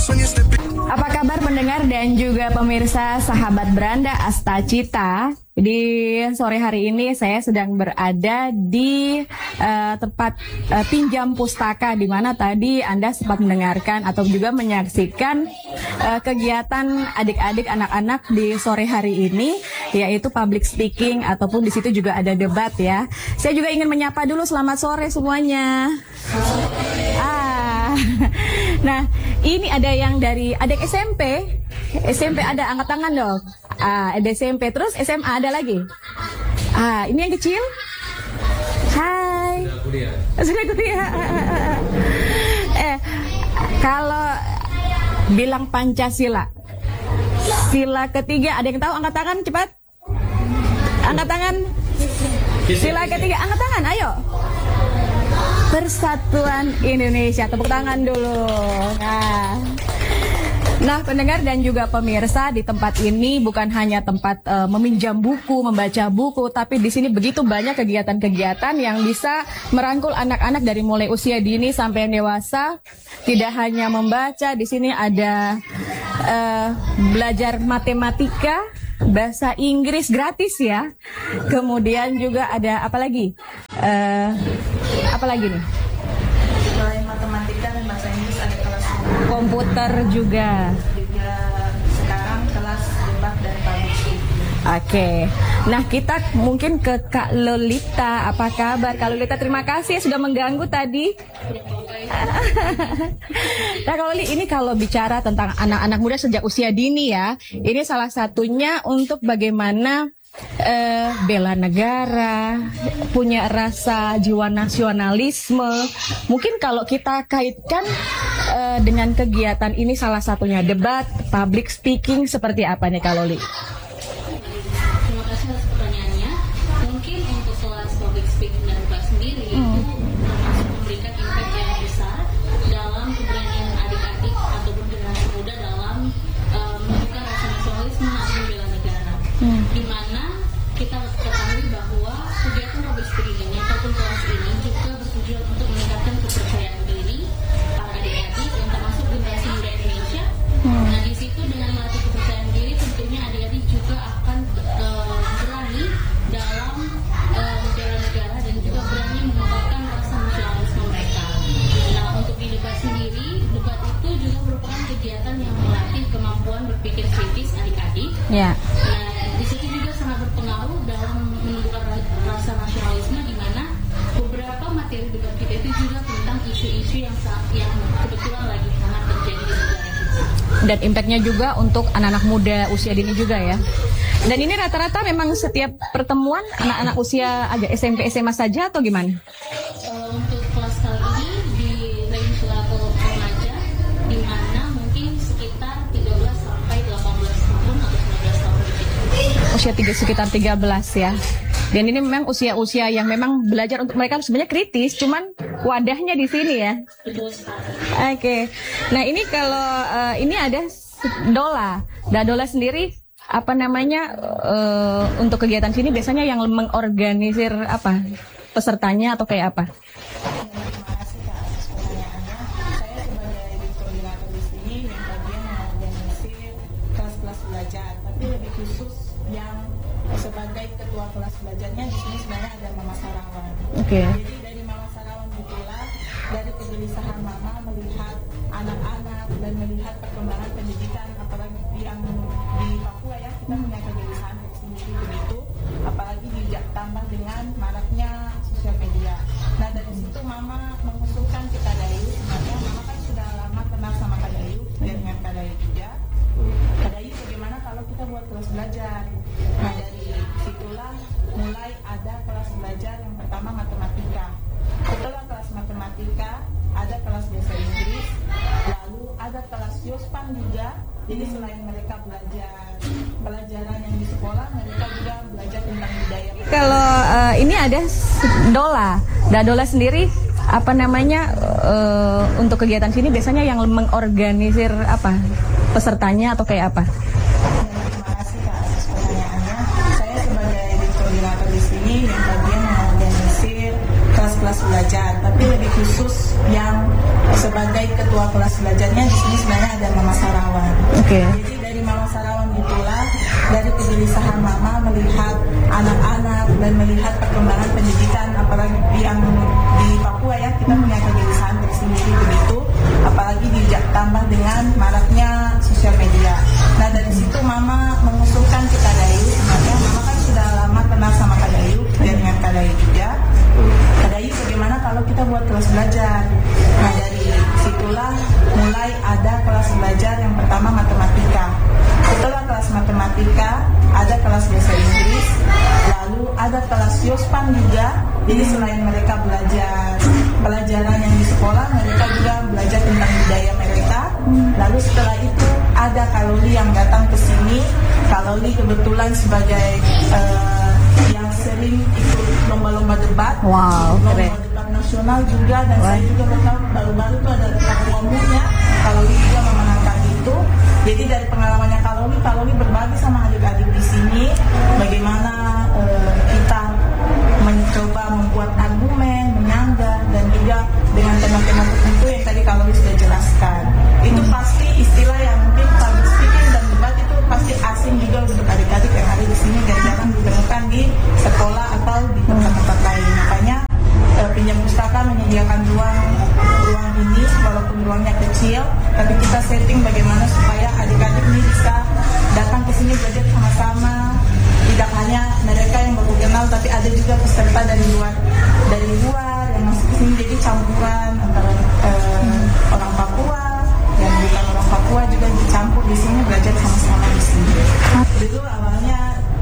Apa kabar pendengar dan juga pemirsa sahabat Beranda Astacita? Di sore hari ini saya sedang berada di tempat pinjam pustaka, di mana tadi Anda sempat mendengarkan atau juga menyaksikan kegiatan adik-adik anak-anak di sore hari ini, yaitu public speaking ataupun di situ juga ada debat ya. Saya juga ingin menyapa dulu, selamat sore semuanya. Nah, ini ada yang dari adik SMP. SMP ada, angkat tangan dong. Ada SMP, terus SMA ada lagi. Ini yang kecil. Hai. Sudah kuliah. Kalau bilang Pancasila, sila ketiga, ada yang tahu? Angkat tangan cepat. Angkat tangan. Sila ketiga, angkat tangan, ayo. Persatuan Indonesia, tepuk tangan dulu. Nah, pendengar dan juga pemirsa, di tempat ini bukan hanya tempat meminjam buku, membaca buku, tapi di sini begitu banyak kegiatan-kegiatan yang bisa merangkul anak-anak dari mulai usia dini sampai dewasa. Tidak hanya membaca, di sini ada belajar matematika, bahasa Inggris gratis ya. Kemudian juga ada apa lagi? Apa lagi nih? Selain matematika dan bahasa Inggris ada kelas komputer juga. Juga sekarang kelas debat dan public speaking. Oke. Nah, kita mungkin ke Kak Lolita. Apa kabar Kak Lolita? Terima kasih sudah mengganggu tadi. Nah, Kak Loli, ini kalau bicara tentang anak-anak muda sejak usia dini ya, ini salah satunya untuk bagaimana bela negara, punya rasa jiwa nasionalisme. Mungkin kalau kita kaitkan dengan kegiatan ini, salah satunya debat, public speaking, seperti apa nih Kak Loli? Terima kasih atas pertanyaannya. Mungkin untuk kelas public speaking dan debat sendiri itu termasuk memberikan impact yang besar dalam keberanian adik-adik ataupun generasi muda dalam menunjukkan rasa nasionalisme ataupun bela negara. Di mana kita ketahui bahwa kegiatan public speaking ini ataupun kelas ini juga bertujuan untuk meningkatkan kepercayaan diri para adik-adik yang termasuk generasi muda Indonesia. Nah, di situ dengan melatih kepercayaan diri tentunya adik-adik juga akan berani dalam membela negara dan juga berani mengungkapkan rasa nasionalisme mereka. Nah, untuk di debat sendiri, debat itu juga merupakan kegiatan yang melatih kemampuan berpikir kritis adik-adik. Ya. Nah, di situ juga sangat berpengaruh dalam menunjukkan rasa nasionalisme, di mana beberapa materi debat kita itu juga tentang isu-isu yang kebetulan lagi sangat terjadi di negara kita. Dan impactnya juga untuk anak-anak muda usia dini juga ya. Dan ini rata-rata memang setiap pertemuan anak-anak usia agak SMP SMA saja atau gimana? Untuk kelas kali ini di range level remaja, di mana mungkin sekitar 13 sampai 18 tahun atau 19 tahun begitu. Usia sekitar 13 ya. Dan ini memang usia-usia yang memang belajar untuk mereka sebenarnya kritis, cuman wadahnya di sini ya. Betul sekali. Oke. Nah, ini kalau ini ada Dola. Dan Dola sendiri apa namanya untuk kegiatan sini biasanya yang mengorganisir apa? Pesertanya atau kayak apa? Terima kasih Kak atas pertanyaannya. Saya sebagai koordinator di sini yang bagian mengorganisir kelas-kelas belajar, tapi lebih khusus yang sebagai ketua kelas belajarnya di sini sebenarnya ada Mama Sarawan. Oke. Jadi dari Mama Sarawan itulah, dari kegelisahan Mama melihat anak-anak dan melihat perkembangan pendidikan, apalagi yang di Papua ya, kita punya kegelisahan sendiri begitu, apalagi ditambah dengan maraknya sosial media. Nah, dari situ Mama mengusulkan ke Kak Dayu. Sebenarnya Mama kan sudah lama kenal sama Kak Dayu, dan dengan Kak Dayu juga. Kak Dayu, bagaimana kalau kita buat kelas belajar? Nah, dari situlah mulai ada kelas belajar yang pertama matematika. Setelah kelas matematika ada kelas bahasa Inggris, lalu ada kelas Yospan juga. Jadi selain mereka belajar pelajaran yang di sekolah, mereka juga belajar tentang budaya. Kalau ini ada Dola. Dan Dola sendiri apa namanya untuk kegiatan sini biasanya yang mengorganisir apa? Pesertanya atau kayak apa? Terima kasih Kak atas pertanyaannya. Saya sebagai koordinator di sini yang bagian mengorganisir kelas kelas belajar, tapi lebih khusus yang sebagai ketua kelas belajarnya di sini sebenarnya ada Mama Sarawan. Oke. Jadi dari Mama Sarawan itulah, dari kegelisahan Mama melihat anak-anak dan melihat perkembangan pendidikan, apalagi yang di Papua ya, kita punya kegelisahan tersendiri begitu, apalagi ditambah dengan maraknya sosial media. Nah dari situ Mama mengusulkan ke Kak Dayu, sebenarnya Mama kan sudah lama kenal sama Kak Dayu, dengan Kak Dayu juga. Kak Dayu, bagaimana kalau kita buat kelas belajar? Nah dari situlah mulai ada kelas belajar yang pertama matematika. Setelah kelas matematika ada kelas bahasa Inggris, lalu ada kelas Yospan juga. Jadi selain mereka belajar pelajaran yang di sekolah, mereka juga belajar tentang budaya mereka. Lalu setelah itu ada Kaloli yang datang ke sini. Kaloli kebetulan sebagai yang sering ikut lomba-lomba debat, lomba debat nasional juga, dan saya juga baru-baru itu ada Papua-nya. Kaloli juga memenangkan itu. Jadi dari pengalamannya Kaloli berbagi sama adik-adik di sini bagaimana kita mencoba membuat argumen, menyanggah, dan juga dengan tema-tema tertentu yang tadi Kaloli sudah jelaskan. Itu pasti istilah yang mungkin public speaking dan debat itu pasti asing juga untuk adik-adik yang ada di sini dan jarang ditemukan di sekolah atau di tempat-tempat lain. Makanya pinjam pustaka menyediakan ruang ini, walaupun ruangnya kecil, tapi kita setting bagaimana supaya adik-adik ini bisa datang ke sini belajar sama-sama. Tidak hanya mereka yang baru kenal, tapi ada juga peserta dari luar yang masuk ke sini. Jadi campuran antara orang Papua dan bukan orang Papua juga dicampur di sini, belajar sama-sama di sini. Dulu awalnya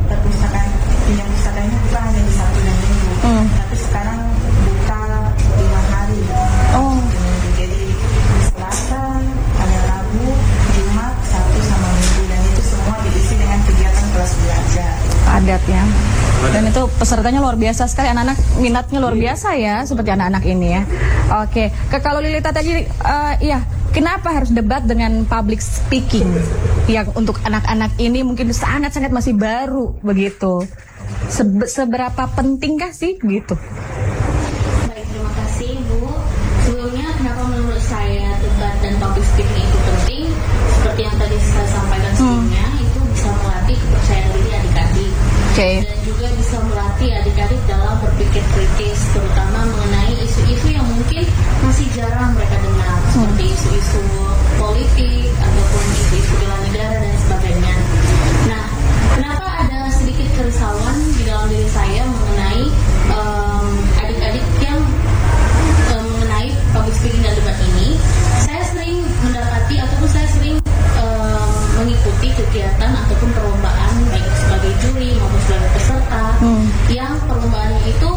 pinjam pustakanya bukan hanya di Sabtu dan Minggu, tapi sekarang buka 5 hari. Jadi Selasa, hari Rabu, Jumat, Sabtu sama Minggu, dan itu semua diisi dengan kegiatan kelas belajar. Padat ya. Dan itu pesertanya luar biasa sekali, anak-anak minatnya luar biasa ya, seperti anak-anak ini ya. Oke, kalau Lilita tadi kenapa harus debat dengan public speaking yang untuk anak-anak ini mungkin sangat-sangat masih baru begitu. Seberapa pentingkah sih gitu? Baik, terima kasih Bu. Sebelumnya kenapa menurut saya debat dan public speaking itu penting? Seperti yang tadi saya sampaikan sebelumnya, itu bisa melatih kepercayaan diri adik-adik. Dan juga bisa melatih adik-adik dalam berpikir kritis, terutama mengenai isu-isu yang mungkin masih jarang mereka dengar, seperti isu-isu politik ataupun isu-isu bela negara dan sebagainya. Nah, kenapa ada sedikit kerisauan di dalam diri saya mengenai adik-adik yang mengenai public speaking dan debat ini? Saya sering mendapati ataupun saya sering mengikuti kegiatan ataupun perlombaan baik sebagai juri maupun sebagai peserta yang perlombaannya itu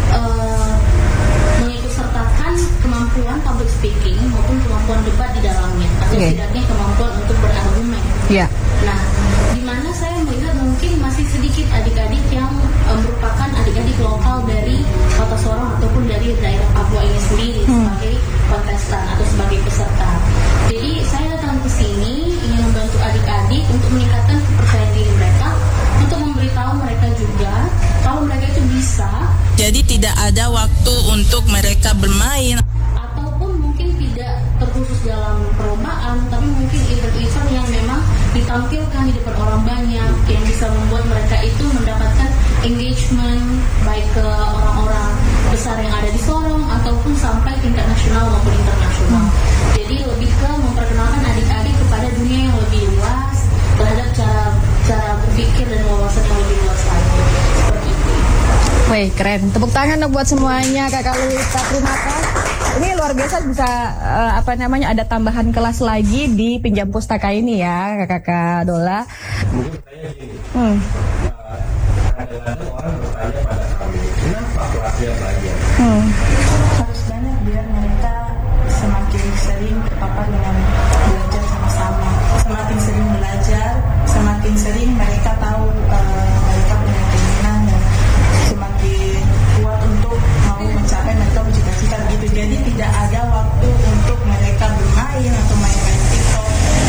mengikutsertakan kemampuan public speaking maupun kemampuan debat di dalamnya, atau setidaknya kemampuan untuk berargumen. Nah, di mana saya melihat mungkin masih sedikit adik-adik yang merupakan adik-adik lokal dari Kota Sorong ataupun dari daerah Papua ini sendiri sebagai kontestan atau sebagai peserta. Jadi saya datang ke sini ingin membantu adik-adik untuk meningkatkan kepercayaan diri mereka, untuk memberitahu mereka juga kalau mereka itu bisa. Jadi tidak ada waktu untuk mereka bermain. Ataupun mungkin tidak terkhusus dalam perlombaan, tapi mungkin event-event yang memang ditampilkan di depan orang banyak, yang bisa membuat mereka itu mendapatkan engagement baik ke orang-orang besar yang ada di Sorong ataupun sampai tingkat nasional maupun internasional. Jadi lebih ke memperkenalkan adik-adik kepada dunia yang lebih luas terhadap cara berpikir dan wawasan yang lebih luas lagi. Seperti itu. Wih, keren. Tepuk tangan dong buat semuanya, Kakak Lilita. Terima kasih. Ini luar biasa bisa ada tambahan kelas lagi di pinjam pustaka ini ya, Kakak Dola. Mungkin saya gini. Kadang-kadang orang bertanya pada kami, kenapa kelasnya banyak? Harus banyak biar mereka semakin sering terpapar dengan belajar sama-sama. Semakin sering belajar, semakin sering mereka tahu mereka punya keinginan dan semakin kuat untuk mau mencapai mereka cita-cita gitu. Jadi tidak ada waktu untuk mereka bermain atau main-main TikTok.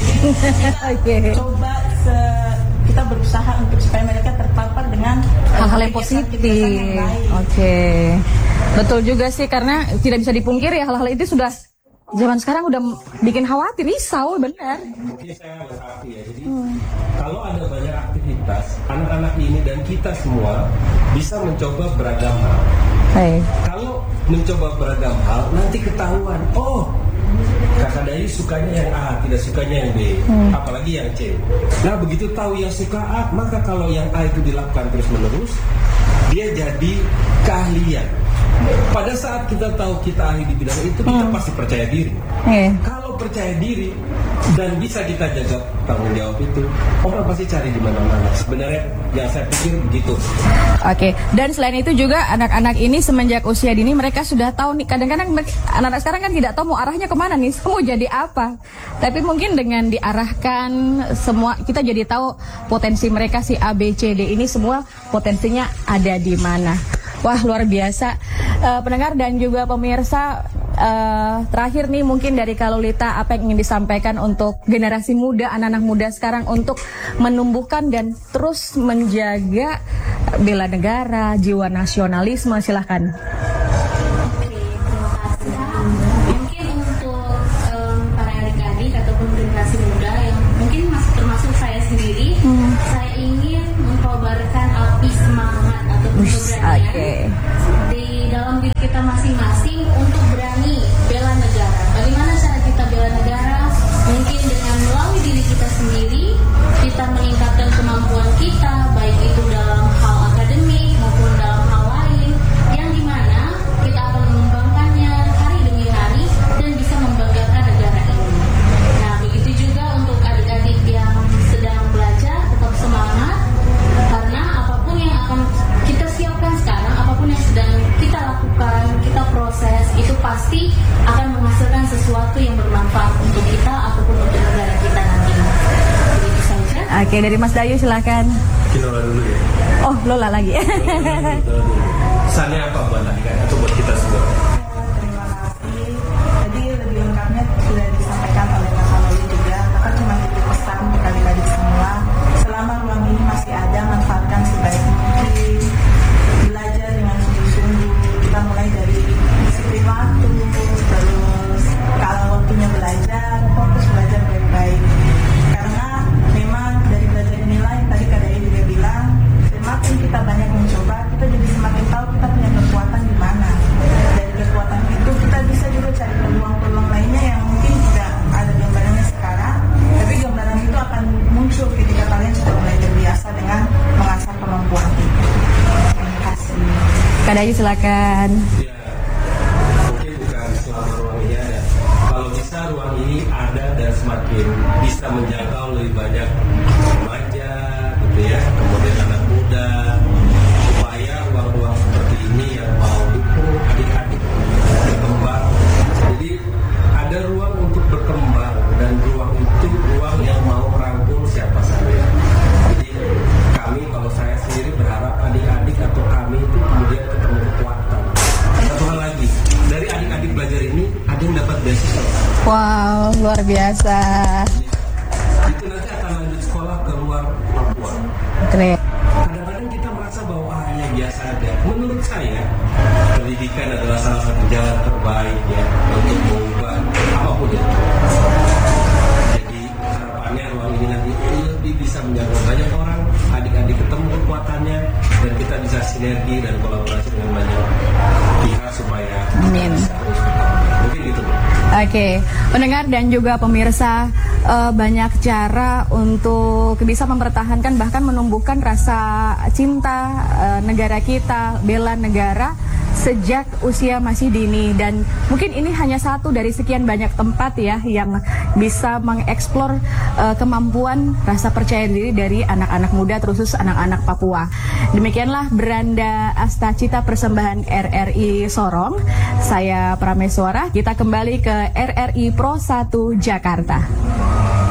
Jadi kita berusaha untuk supaya mereka terpapar dengan hal-hal yang positif. Yang baik. Oke. Betul juga sih, karena tidak bisa dipungkiri hal-hal itu sudah zaman sekarang udah bikin khawatir, risau, benar. Mungkin saya mengerti ya. Jadi kalau ada banyak aktivitas, anak-anak ini dan kita semua bisa mencoba beragam hal. Kalau mencoba beragam hal, nanti ketahuan, oh kakak Dayu sukanya yang A, tidak sukanya yang B, apalagi yang C. Nah begitu tahu yang suka A, maka kalau yang A itu dilakukan terus-menerus, dia jadi keahlian. Pada saat kita tahu kita ahli di bidang itu, kita pasti percaya diri. Kalau percaya diri dan bisa kita jaga tanggung jawab itu, orang pasti cari di mana-mana. Sebenarnya yang saya pikir begitu. Oke, dan selain itu juga anak-anak ini semenjak usia dini mereka sudah tahu nih. Kadang-kadang anak-anak sekarang kan tidak tahu mau arahnya kemana nih, mau jadi apa. Tapi mungkin dengan diarahkan semua, kita jadi tahu potensi mereka si A, B, C, D ini semua potensinya ada di mana. Wah, luar biasa. Pendengar dan juga pemirsa, terakhir nih mungkin dari Kalulita, apa yang ingin disampaikan untuk generasi muda, anak-anak muda sekarang untuk menumbuhkan dan terus menjaga bela negara, jiwa nasionalisme, silahkan. Mungkin untuk para adik-adik ataupun generasi muda yang mungkin masih termasuk saya sendiri, saya ingin mengkobarkan api semangat ataupun keberanian di dalam diri kita masing-masing untuk berani bela negara. Bagaimana cara kita bela negara? Mungkin dengan melalui diri kita sendiri, kita meningkatkan kemampuan kita, baik itu dalam hal akademik maupun dalam hal lain, yang dimana kita akan mengembangkannya hari demi hari dan bisa membanggakan negara ini. Nah, begitu juga untuk adik-adik yang sedang belajar, tetap semangat, karena apapun yang akan kita siapkan sekarang, apapun yang sedang kita lakukan, kita proses, itu pasti akan menghasilkan sesuatu yang bermanfaat untuk kita ataupun untuk negara kita nantinya. Begitu saja. Oke, dari Mas Dayu silahkan. Mungkin Lola dulu ya. Oh, Lola lagi. Pesannya apa buat adik-adik atau buat kita semua? Terima kasih. Tadi lebih lengkapnya sudah disampaikan oleh Kakak Loli juga. Kakak cuma titip pesan untuk adik-adik semua. Selama ruang ini masih ada, manfaatkan sebaik mungkin. Belajar dengan sungguh-sungguh. Kita mulai dari disiplin waktu, terus kalau waktunya belajar, fokus belajar baik-baik. Karena memang dari belajar inilah yang tadi Kak Dayu juga bilang, semakin kita banyak mencoba, kita jadi semakin tahu kita punya kekuatan di mana. Dari kekuatan itu kita bisa juga cari peluang-peluang lainnya yang mungkin tidak ada gambarannya sekarang, tapi gambaran itu akan muncul ketika kalian sudah mulai terbiasa dengan mengasah kemampuan itu. Terima kasih. Kak Dayu silakan. Ya, mungkin bukan selama ruang ini ada. Kalau bisa ruang ini ada dan semakin bisa menjangkau lebih banyak remaja, gitu ya, kemudian anak muda, supaya ruang-ruang seperti ini yang mau dukung adik-adik berkembang. Jadi ada ruang untuk berkembang dan ruang itu ruang yang mau merangkul siapa saja. Jadi kami, kalau saya sendiri berharap adik-adik atau kami itu kemudian ketemu kekuatan. Satu hal lagi, dari adik-adik belajar ini ada yang dapat beasiswa. Wow, luar biasa. Itu nanti akan lanjut sekolah ke luar Papua. Keren. Kadang-kadang kita merasa bahwa ya biasa aja. Menurut saya, pendidikan adalah salah satu jalan terbaik ya untuk mengubah apapun itu. Jadi harapannya ruang ini nanti lebih bisa menjangkau banyak orang, adik-adik ketemu kekuatannya, dan kita bisa sinergi dan kolaborasi dengan banyak pihak supaya Amin. bisa terus berkembang. Mungkin gitu. Oke, pendengar dan juga pemirsa, banyak cara untuk bisa mempertahankan bahkan menumbuhkan rasa cinta negara kita, bela negara sejak usia masih dini, dan mungkin ini hanya satu dari sekian banyak tempat ya yang bisa mengeksplor kemampuan rasa percaya diri dari anak-anak muda, terkhusus anak-anak Papua. Demikianlah Beranda Astacita persembahan RRI Sorong. Saya Prameswara. Kita kembali ke RRI Pro 1 Jakarta.